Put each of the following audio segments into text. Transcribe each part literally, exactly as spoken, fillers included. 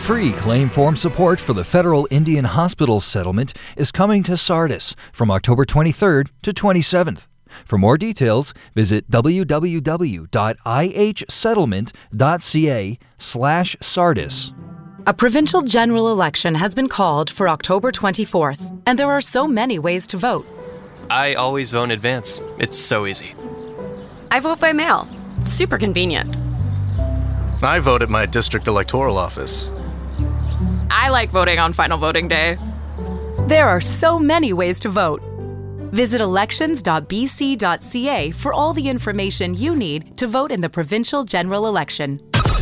Free claim form support for the federal Indian hospital settlement is coming to Sardis from October twenty-third to twenty-seventh. For more details, visit www.ihsettlement.ca slash Sardis. A provincial general election has been called for October twenty-fourth, and there are so many ways to vote. I always vote in advance. It's so easy. I vote by mail. It's super convenient. I vote at my district electoral office. I like voting on final voting day. There are so many ways to vote. Visit elections dot b c dot c a for all the information you need to vote in the provincial general election.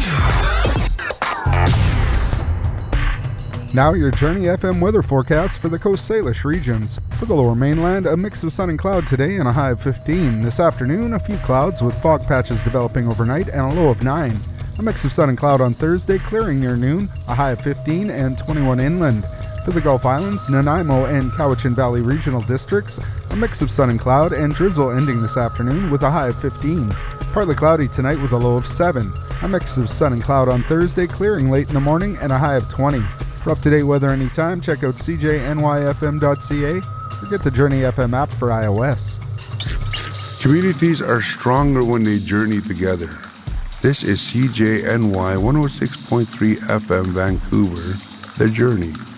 Now your Journey F M weather forecast for the Coast Salish regions. For the lower mainland, a mix of sun and cloud today and a high of fifteen. This afternoon, a few clouds with fog patches developing overnight and a low of nine. A mix of sun and cloud on Thursday, clearing near noon, a high of fifteen and twenty-one inland. For the Gulf Islands, Nanaimo and Cowichan Valley regional districts, a mix of sun and cloud and drizzle ending this afternoon with a high of fifteen. Partly cloudy tonight with a low of seven. A mix of sun and cloud on Thursday, clearing late in the morning and a high of twenty. For up-to-date weather anytime, check out c j n y f m dot c a or get the Journey F M app for iOS. Communities are stronger when they journey together. This is C J N Y one oh six point three F M Vancouver, The Journey.